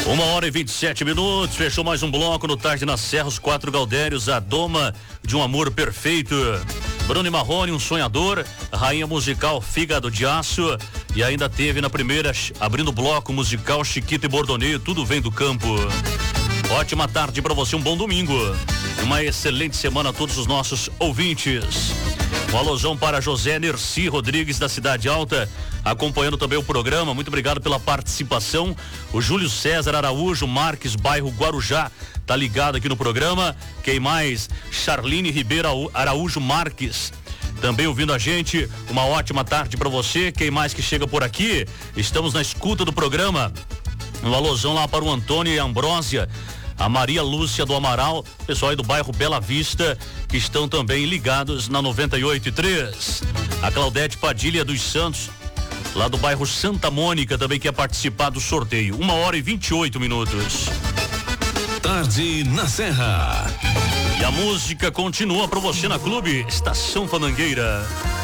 1h27, fechou mais um bloco no Tarde na Serra, os 4 Gaudérios, a doma de um amor perfeito. Bruno e Marrone, um sonhador, rainha musical Fígado de Aço, e ainda teve na primeira, abrindo o bloco musical Chiquito e Bordoneio, tudo vem do campo. Ótima tarde para você, um bom domingo. Uma excelente semana a todos os nossos ouvintes. Um alusão para José Nerci Rodrigues da Cidade Alta, acompanhando também o programa. Muito obrigado pela participação. O Júlio César Araújo Marques, bairro Guarujá, tá ligado aqui no programa. Quem mais? Charline Ribeiro Araújo Marques, também ouvindo a gente. Uma ótima tarde para você. Quem mais que chega por aqui? Estamos na escuta do programa. Um alusão lá para o Antônio e a Ambrósia, a Maria Lúcia do Amaral, pessoal aí do bairro Bela Vista, que estão também ligados na 98.3. A Claudete Padilha dos Santos, lá do bairro Santa Mônica, também quer participar do sorteio. 1h28. Tarde na Serra. E a música continua para você na Clube Estação Fanangueira.